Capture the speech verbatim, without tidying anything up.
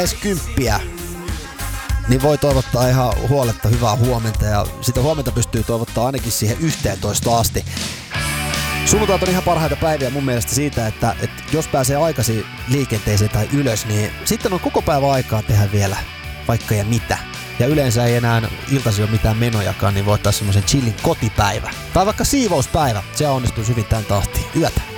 kymppiä, niin voi toivottaa ihan huoletta hyvää huomenta ja sitä huomenta pystyy toivottaa ainakin siihen yhteentoista asti. Sunnuntait on ihan parhaita päiviä mun mielestä siitä, että, että jos pääsee aikaisin liikenteeseen tai ylös, niin sitten on koko päivä aikaa tehdä vielä vaikka ja mitä. Ja yleensä ei enää iltaisin ole mitään menojakaan, niin voi ottaa semmoisen chillin kotipäivä. Tai vaikka siivouspäivä, se onnistuu hyvin tän tahtiin. Yötä.